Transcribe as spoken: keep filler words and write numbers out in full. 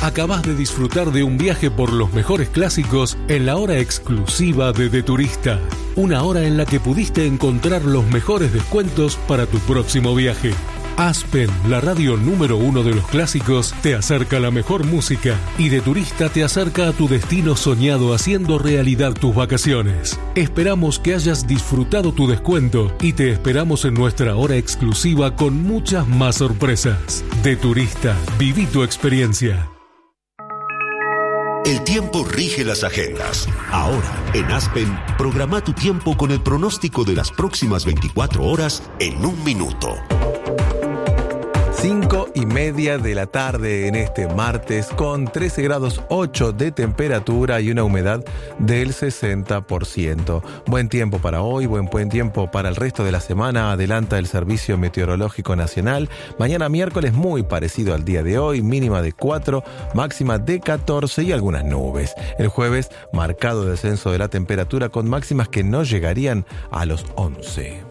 Acabas de disfrutar de un viaje por los mejores clásicos en la hora exclusiva de De Turista. Una hora en la que pudiste encontrar los mejores descuentos para tu próximo viaje. Aspen, la radio número uno de los clásicos, te acerca la mejor música y De Turista te acerca a tu destino soñado haciendo realidad tus vacaciones. Esperamos que hayas disfrutado tu descuento y te esperamos en nuestra hora exclusiva con muchas más sorpresas. De Turista, viví tu experiencia. El tiempo rige las agendas. Ahora, en Aspen, programa tu tiempo con el pronóstico de las próximas veinticuatro horas en un minuto. Cinco y media de la tarde en este martes con trece grados ocho de temperatura y una humedad del sesenta por ciento. Buen tiempo para hoy, buen, buen tiempo para el resto de la semana, adelanta el Servicio Meteorológico Nacional. Mañana miércoles muy parecido al día de hoy, mínima de cuatro, máxima de catorce y algunas nubes. El jueves, marcado descenso de la temperatura con máximas que no llegarían a los once.